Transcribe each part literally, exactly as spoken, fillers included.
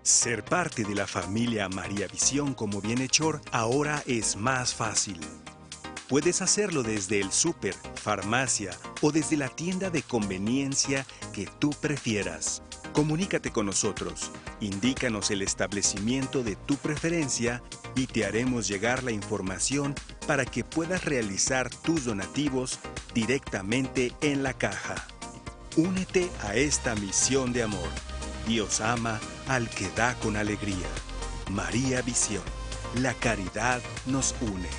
Ser parte de la familia María Visión como bienhechor ahora es más fácil. Puedes hacerlo desde el súper, farmacia o desde la tienda de conveniencia que tú prefieras. Comunícate con nosotros, indícanos el establecimiento de tu preferencia y te haremos llegar la información para que puedas realizar tus donativos directamente en la caja. Únete a esta misión de amor. Dios ama al que da con alegría. María Visión, la caridad nos une.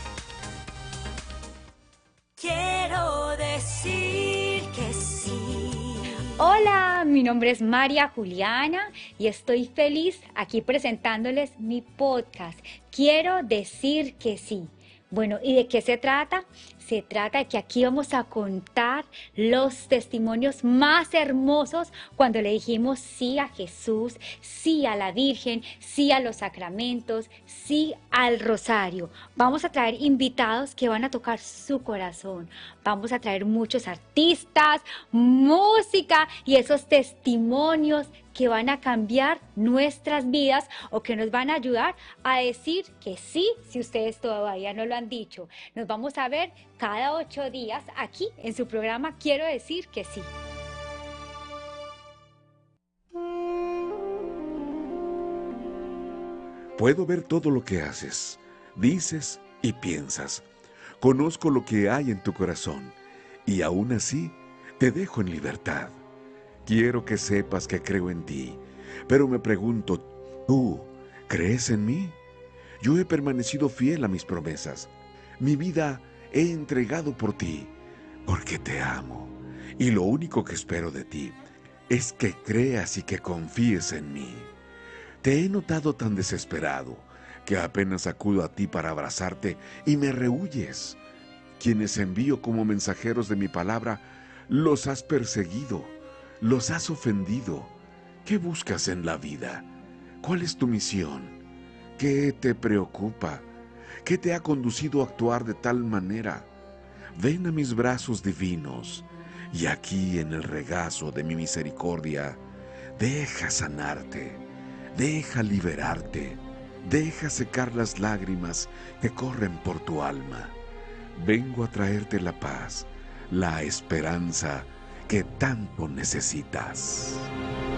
Quiero decir que sí. Hola, mi nombre es María Juliana y estoy feliz aquí presentándoles mi podcast. Quiero decir que sí. Bueno, ¿y de qué se trata? Se trata de que aquí vamos a contar los testimonios más hermosos cuando le dijimos sí a Jesús, sí a la Virgen, sí a los sacramentos, sí al rosario. Vamos a traer invitados que van a tocar su corazón. Vamos a traer muchos artistas, música y esos testimonios que van a cambiar nuestras vidas o que nos van a ayudar a decir que sí, si ustedes todavía no lo han dicho. Nos vamos a ver cada ocho días aquí en su programa Quiero decir que sí. Puedo ver todo lo que haces, dices y piensas. Conozco lo que hay en tu corazón y aún así te dejo en libertad. Quiero que sepas que creo en ti, pero me pregunto, ¿tú crees en mí? Yo he permanecido fiel a mis promesas. Mi vida he entregado por ti, porque te amo. Y lo único que espero de ti es que creas y que confíes en mí. Te he notado tan desesperado que apenas acudo a ti para abrazarte y me rehuyes. Quienes envío como mensajeros de mi palabra, los has perseguido. Los has ofendido. ¿Qué buscas en la vida? ¿Cuál es tu misión? ¿Qué te preocupa? ¿Qué te ha conducido a actuar de tal manera? Ven a mis brazos divinos y aquí en el regazo de mi misericordia, deja sanarte, deja liberarte, deja secar las lágrimas que corren por tu alma. Vengo a traerte la paz, la esperanza que tanto necesitas.